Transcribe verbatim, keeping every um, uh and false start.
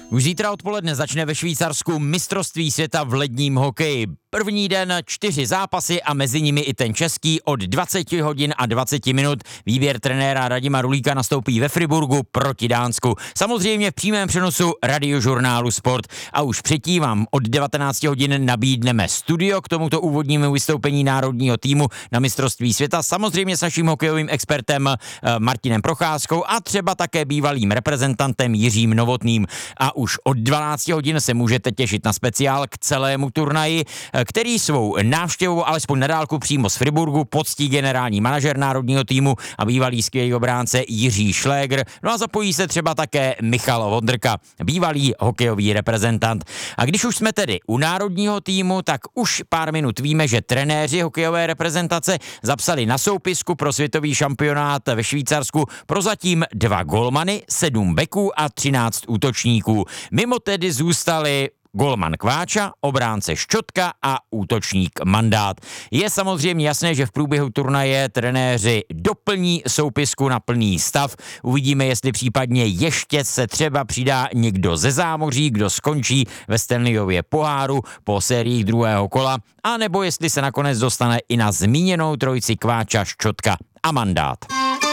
Už zítra odpoledne začne ve Švýcarsku mistrovství světa v ledním hokeji. První den čtyři zápasy a mezi nimi i ten český od dvacet hodin a dvacet minut. Výběr trenéra Radima Rulíka nastoupí ve Friburgu proti Dánsku. Samozřejmě v přímém přenosu radiožurnálu Sport. A už předtím vám od devatenáct hodin nabídneme studio k tomuto úvodnímu vystoupení národního týmu na mistrovství světa. Samozřejmě s naším hokejovým expertem Martinem Procházkou a třeba také bývalým reprezentantem Jiřím Novotným. A už od dvanáct hodin se můžete těšit na speciál k celému turnaji, který svou návštěvou alespoň na dálku přímo z Friburgu poctí generální manažer národního týmu a bývalý skvělý obránce Jiří Šlégr. No a zapojí se třeba také Michal Vondrka, bývalý hokejový reprezentant. A když už jsme tedy u národního týmu, tak už pár minut víme, že trenéři hokejové reprezentace zapsali na soupisku pro světový šampionát ve Švýcarsku prozatím dva golmany, sedm beků a třináct útočníků. Mimo tedy zůstali golman Kváča, obránce Ščotka a útočník Mandát. Je samozřejmě jasné, že v průběhu turnaje trenéři doplní soupisku na plný stav. Uvidíme, jestli případně ještě se třeba přidá někdo ze zámoří, kdo skončí ve Stanleyově poháru po sériích druhého kola, anebo jestli se nakonec dostane i na zmíněnou trojici Kváča, Ščotka a Mandát.